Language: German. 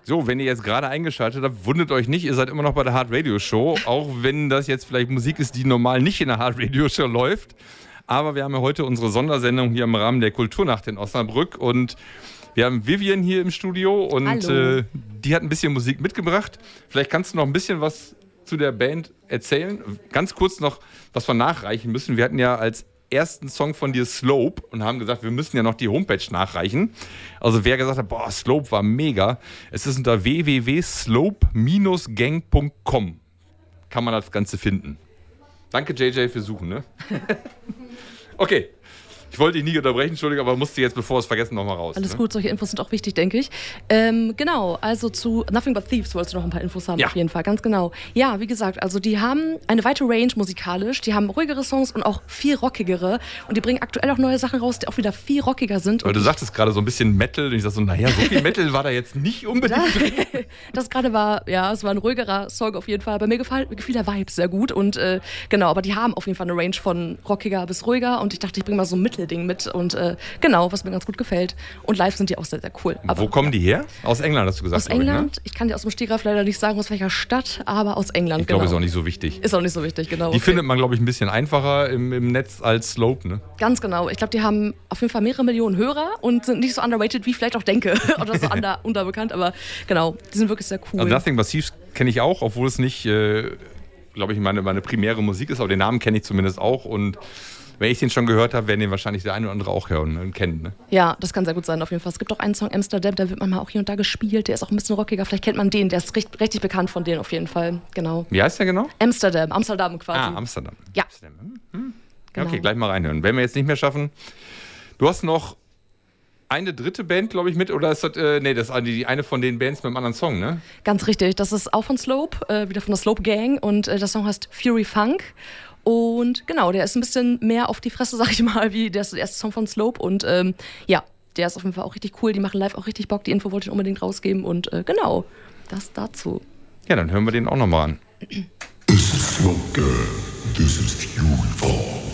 So, wenn ihr jetzt gerade eingeschaltet habt, wundert euch nicht, ihr seid immer noch bei der Hard Radio Show, auch wenn das jetzt vielleicht Musik ist, die normal nicht in der Hard Radio Show läuft. Aber wir haben ja heute unsere Sondersendung hier im Rahmen der Kulturnacht in Osnabrück und wir haben Vivian hier im Studio und die hat ein bisschen Musik mitgebracht. Vielleicht kannst du noch ein bisschen was zu der Band erzählen. Ganz kurz noch, was wir nachreichen müssen. Wir hatten ja als ersten Song von dir Slope und haben gesagt, wir müssen ja noch die Homepage nachreichen. Also wer gesagt hat, boah, Slope war mega. Es ist unter www.slope-gang.com kann man das Ganze finden. Danke JJ für Suchen, ne? Okay. Ich wollte dich nie unterbrechen, Entschuldigung, aber musste jetzt, bevor wir es vergessen, nochmal raus. Alles gut, solche Infos sind auch wichtig, denke ich. Genau, also zu Nothing But Thieves wolltest du noch ein paar Infos haben, auf jeden Fall, ganz genau. Ja, wie gesagt, also die haben eine weite Range musikalisch, die haben ruhigere Songs und auch viel rockigere und die bringen aktuell auch neue Sachen raus, die auch wieder viel rockiger sind. Weil du sagtest gerade so ein bisschen Metal und ich sag so, naja, so viel Metal war da jetzt nicht unbedingt drin. Das gerade war, ja, es war ein ruhigerer Song auf jeden Fall, aber mir gefiel der Vibe sehr gut und genau, aber die haben auf jeden Fall eine Range von rockiger bis ruhiger und ich dachte, ich bringe mal so ein Mittelding mit und genau, was mir ganz gut gefällt. Und live sind die auch sehr, sehr cool. Aber, wo kommen die her? Aus England, hast du gesagt. Aus England. Ich kann dir aus dem Stegreif leider nicht sagen, aus welcher Stadt, aber aus England, Ich glaube, ist auch nicht so wichtig. Ist auch nicht so wichtig, genau. Die findet man, glaube ich, ein bisschen einfacher im Netz als Slope, ne? Ganz genau. Ich glaube, die haben auf jeden Fall mehrere Millionen Hörer und sind nicht so underrated, wie ich vielleicht auch denke. Oder so unterbekannt, aber genau, die sind wirklich sehr cool. Also Nothing But Thieves kenne ich auch, obwohl es nicht, glaube ich, meine primäre Musik ist, aber den Namen kenne ich zumindest auch und wenn ich den schon gehört habe, werden den wahrscheinlich der eine oder andere auch hören und kennen. Ne? Ja, das kann sehr gut sein, auf jeden Fall. Es gibt auch einen Song, Amsterdam, der wird manchmal auch hier und da gespielt. Der ist auch ein bisschen rockiger. Vielleicht kennt man den. Der ist richtig bekannt von denen auf jeden Fall. Genau. Wie heißt der genau? Amsterdam quasi. Ah, Amsterdam. Ja. Genau. Okay, gleich mal reinhören. Wenn wir jetzt nicht mehr schaffen. Du hast noch eine dritte Band, glaube ich, mit. Oder ist das, das ist die eine von den Bands mit einem anderen Song, ne? Ganz richtig. Das ist auch von Slope, wieder von der Slope Gang. Und der Song heißt Fury Funk. Und genau, der ist ein bisschen mehr auf die Fresse, sag ich mal, wie der erste Song von Slope. Und ja, der ist auf jeden Fall auch richtig cool. Die machen live auch richtig Bock. Die Info wollte ich unbedingt rausgeben. Und genau, das dazu. Ja, dann hören wir den auch nochmal an. This is Slope Girl. This is Fury Funk.